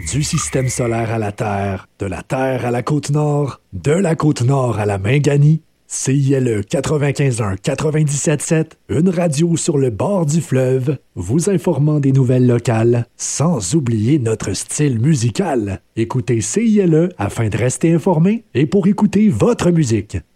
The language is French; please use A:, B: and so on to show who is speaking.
A: Du système solaire à la Terre, de la Terre à la Côte-Nord, de la Côte-Nord à la Minganie, CILE 95.1 97.7, une radio sur le bord du fleuve, vous informant des nouvelles locales, sans oublier notre style musical. Écoutez CILE afin de rester informé et pour écouter votre musique.